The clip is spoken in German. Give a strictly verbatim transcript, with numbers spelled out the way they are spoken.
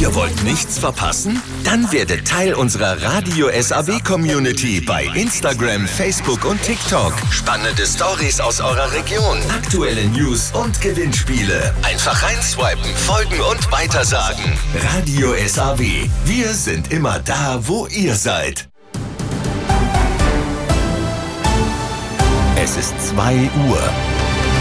Ihr wollt nichts verpassen? Dann werdet Teil unserer Radio S A W Community bei Instagram, Facebook und TikTok. Spannende Stories aus eurer Region, aktuelle News und Gewinnspiele. Einfach reinswipen, folgen und weitersagen. Radio S A W. Wir sind immer da, wo ihr seid. Es ist zwei Uhr.